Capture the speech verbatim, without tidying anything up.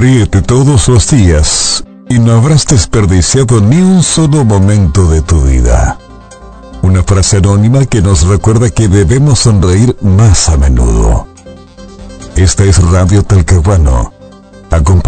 Ríete todos los días y no habrás desperdiciado ni un solo momento de tu vida. Una frase anónima que nos recuerda que debemos sonreír más a menudo. Esta es Radio Talcahuano. Acompaña